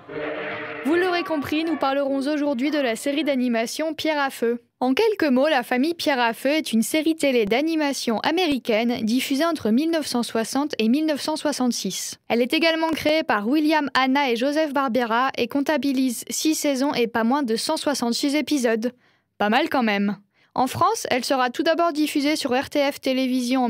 Vous l'aurez compris, nous parlerons aujourd'hui de la série d'animation Pierre à Feu. En quelques mots, la famille Pierre à Feu est une série télé d'animation américaine diffusée entre 1960 et 1966. Elle est également créée par William Hanna et Joseph Barbera et comptabilise 6 saisons et pas moins de 166 épisodes. Pas mal quand même. En France, elle sera tout d'abord diffusée sur RTF Télévision en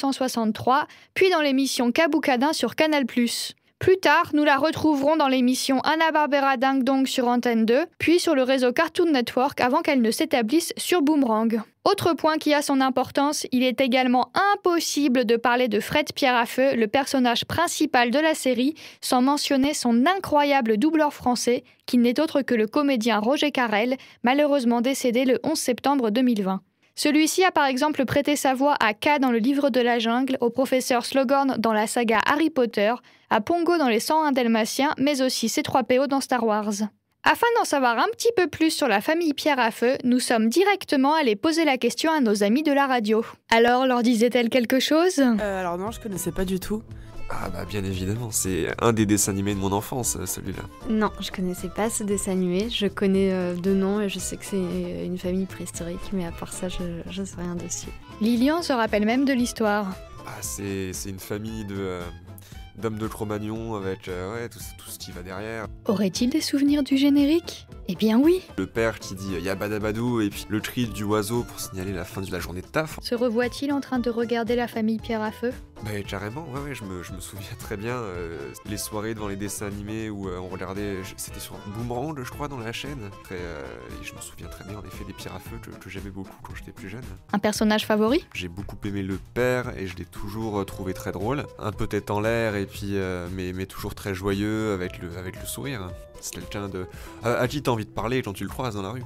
1963, puis dans l'émission Caboucadin sur Canal+. Plus tard, nous la retrouverons dans l'émission Hanna-Barbera Ding Dong sur Antenne 2, puis sur le réseau Cartoon Network avant qu'elle ne s'établisse sur Boomerang. Autre point qui a son importance, il est également impossible de parler de Fred Pierre à Feu, le personnage principal de la série, sans mentionner son incroyable doubleur français, qui n'est autre que le comédien Roger Carrel, malheureusement décédé le 11 septembre 2020. Celui-ci a par exemple prêté sa voix à K dans le Livre de la Jungle, au professeur Slughorn dans la saga Harry Potter, à Pongo dans les 101 Dalmatiens, mais aussi C3PO dans Star Wars. Afin d'en savoir un petit peu plus sur la famille Pierre à Feu, nous sommes directement allés poser la question à nos amis de la radio. Alors, leur disait-elle quelque chose ? Alors non, je connaissais pas du tout. Ah bah bien évidemment, c'est un des dessins animés de mon enfance, celui-là. Non, je connaissais pas ce dessin animé. Je connais deux noms et je sais que c'est une famille préhistorique, mais à part ça, je sais rien dessus. Lilian se rappelle même de l'histoire. Ah, c'est une famille d'hommes de Cro-Magnon avec tout ce qui va derrière. Aurait-il des souvenirs du générique ? Eh bien oui. Le père qui dit yabadabadou et puis le cri du oiseau pour signaler la fin de la journée de taf. Se revoit-il en train de regarder la famille Pierre à Feu ? Bah carrément, ouais, je me souviens très bien les soirées devant les dessins animés où on regardait, c'était sur Boomerang je crois dans la chaîne. Et je me souviens très bien en effet des Pierre à Feu que j'aimais beaucoup quand j'étais plus jeune. Un personnage favori ? J'ai beaucoup aimé le père et je l'ai toujours trouvé très drôle. Un peu tête en l'air et puis mais toujours très joyeux avec le sourire. C'est quelqu'un de... à qui t'as envie de parler quand tu le croises dans la rue.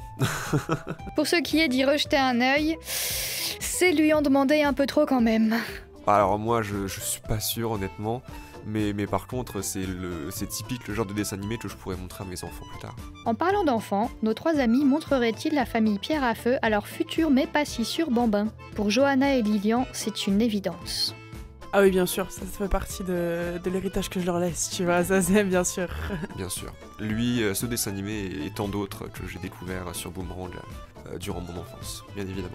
Pour ce qui est d'y rejeter un œil, c'est lui en demander un peu trop quand même. Alors moi je suis pas sûr honnêtement, mais par contre c'est typique le genre de dessin animé que je pourrais montrer à mes enfants plus tard. En parlant d'enfants, nos 3 amis montreraient-ils la famille Pierre à Feu à leur futur mais pas si sûr bambin ? Pour Johanna et Lilian, c'est une évidence. Ah oui, bien sûr, ça fait partie de l'héritage que je leur laisse, tu vois, ça c'est bien sûr. Bien sûr. Lui, ce dessin animé et tant d'autres que j'ai découvert sur Boomerang durant mon enfance, bien évidemment.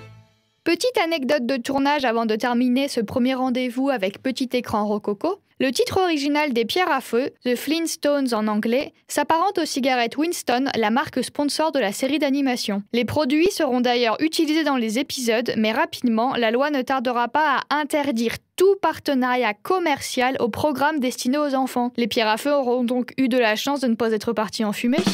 Petite anecdote de tournage avant de terminer ce premier rendez-vous avec Petit Écran Rococo. Le titre original des Pierres à Feu, The Flintstones en anglais, s'apparente aux cigarettes Winston, la marque sponsor de la série d'animation. Les produits seront d'ailleurs utilisés dans les épisodes, mais rapidement, la loi ne tardera pas à interdire tout partenariat commercial au programme destiné aux enfants. Les Pierres à Feu auront donc eu de la chance de ne pas être partis en fumée.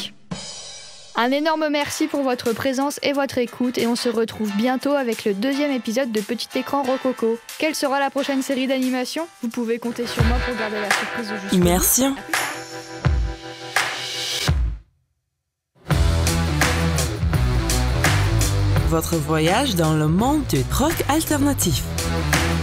Un énorme merci pour votre présence et votre écoute et on se retrouve bientôt avec le 2e épisode de Petit Écran Rococo. Quelle sera la prochaine série d'animation ? Vous pouvez compter sur moi pour garder la surprise jusqu'au bout. Immersion. Votre voyage dans le monde du rock alternatif.